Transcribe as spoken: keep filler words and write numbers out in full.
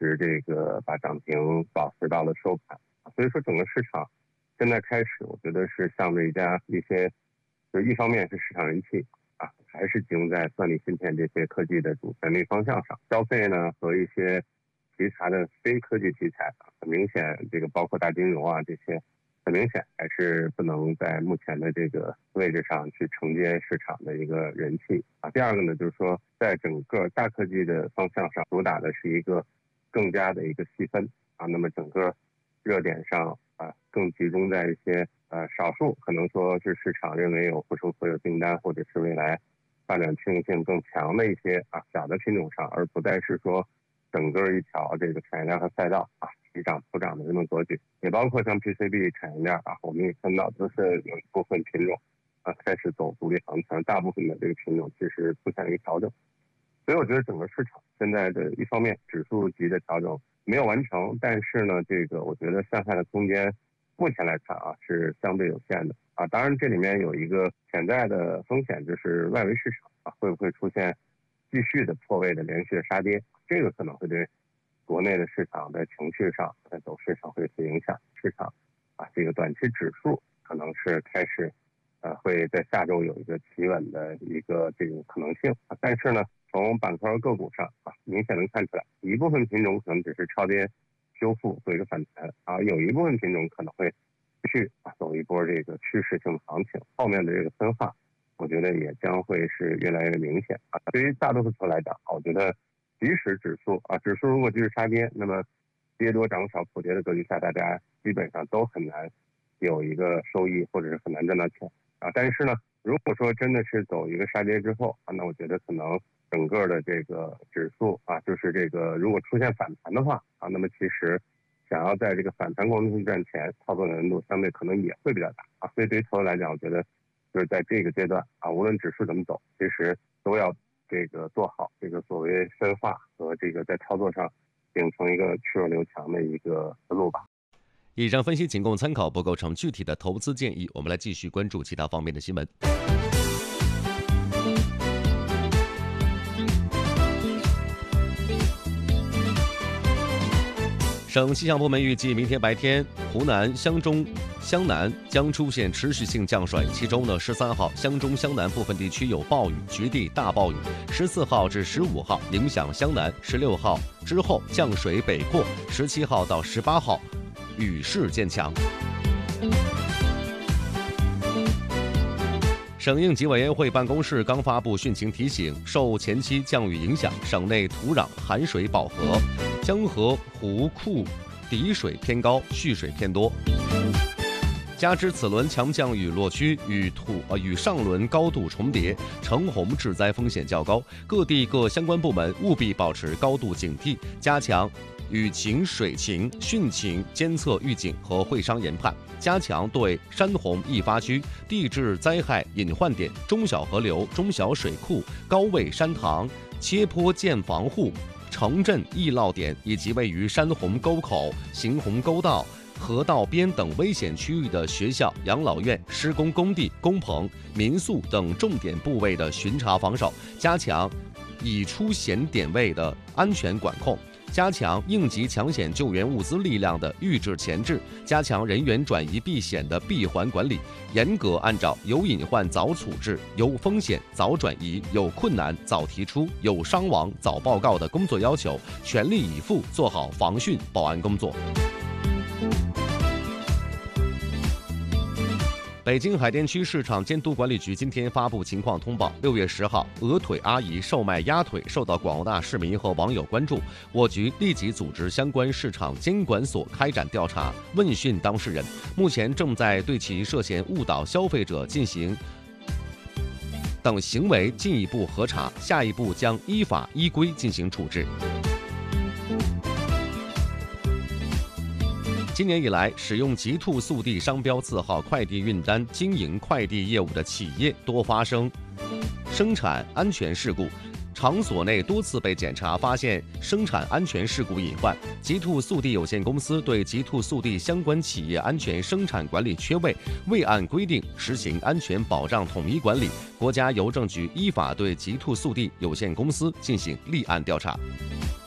直这个把涨停保持到了收盘。所以说整个市场现在开始，我觉得是向着一家一些，就是一方面是市场人气啊，还是集中在算力芯片这些科技的主旋律方向上。消费呢和一些其他的非科技题材啊，很明显这个包括大金融啊这些，很明显还是不能在目前的这个位置上去承接市场的一个人气啊。第二个呢，就是说在整个大科技的方向上，主打的是一个更加的一个细分啊，那么整个热点上啊更集中在一些呃少数可能说是市场认为有护城河有订单，或者是未来发展确定性更强的一些啊小的品种上，而不再是说整个一条这个产业链和赛道啊齐涨普涨的这么格局。也包括像 P C B 产业链啊，我们也看到就是有一部分品种啊开始走独立行情，大部分的这个品种其实出现了一个调整。所以我觉得整个市场现在的一方面指数级的调整没有完成，但是呢，这个我觉得向下的空间目前来看啊是相对有限的啊。当然这里面有一个潜在的风险，就是外围市场啊会不会出现继续的破位的连续的杀跌，这个可能会对国内的市场在情绪上在走势上会有些影响。市场啊这个短期指数可能是开始呃会在下周有一个企稳的一个这种可能性啊，但是呢从板块个股上啊，明显能看出来，一部分品种可能只是超跌修复做一个反弹啊，有一部分品种可能会继续啊走一波这个趋势性的行情，后面的这个分化，我觉得也将会是越来越明显啊。对于大多数球来讲，我觉得即使指数啊，指数如果继续杀跌，那么跌多涨少普跌的格局下，大家基本上都很难有一个收益，或者是很难赚到钱啊。但是呢，如果说真的是走一个杀跌之后啊，那我觉得可能整个的这个指数啊，就是这个如果出现反弹的话啊，那么其实想要在这个反弹过程中赚钱，操作难度相对可能也会比较大啊。所以对于投资来讲，我觉得就是在这个阶段啊，无论指数怎么走，其实都要这个做好这个所谓分化和这个在操作上形成一个去弱留强的一个思路吧。 以上分析仅供参考，不构成具体的投资建议。我们来继续关注其他方面的新闻。省气象部门预计，明天白天湖南、湘中、湘南将出现持续性降水，其中呢，十三号湘中、湘南部分地区有暴雨，局地大暴雨；十四号至十五号影响湘南，十六号之后降水北扩，十七号到十八号雨势渐强。省应急委员会办公室刚发布汛情提醒，受前期降雨影响，省内土壤含水饱和，江河湖库底水偏高，蓄水偏多。加之此轮强降雨落区与土呃与上轮高度重叠，橙红致灾风险较高，各地各相关部门务必保持高度警惕，加强雨情、水情、汛情监测预警和会商研判，加强对山洪易发区、地质灾害隐患点、中小河流、中小水库、高位山塘、切坡建防护、城镇易涝点以及位于山洪沟口、行洪沟道、河道边等危险区域的学校、养老院、施工工地、工棚、民宿等重点部位的巡查防守，加强已出险点位的安全管控，加强应急抢险救援物资力量的预制前置，加强人员转移避险的闭环管理，严格按照有隐患早处置、有风险早转移、有困难早提出、有伤亡早报告的工作要求，全力以赴做好防汛保安工作。北京海淀区市场监督管理局今天发布情况通报：六月十号，鹅腿阿姨售卖鸭腿受到广大市民和网友关注，我局立即组织相关市场监管所开展调查，问讯当事人，目前正在对其涉嫌误导消费者进行等行为进一步核查，下一步将依法依规进行处置。今年以来，使用极兔速递商标字号快递运单经营快递业务的企业多发生生产安全事故，场所内多次被检查发现生产安全事故隐患。极兔速递有限公司对极兔速递相关企业安全生产管理缺位，未按规定实行安全保障统一管理，国家邮政局依法对极兔速递有限公司进行立案调查。